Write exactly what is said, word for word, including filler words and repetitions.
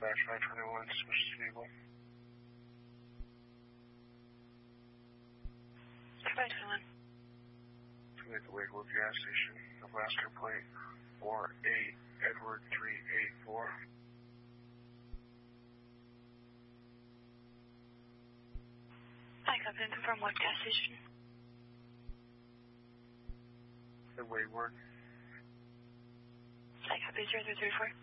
dispatch nine twenty-one, suspicious vehicle. nine twenty-one. To the Lakewood gas station, Nebraska plate four eight Edward three eight four. I copy and confirm what gas station? The Wayward. I copy zero three three four.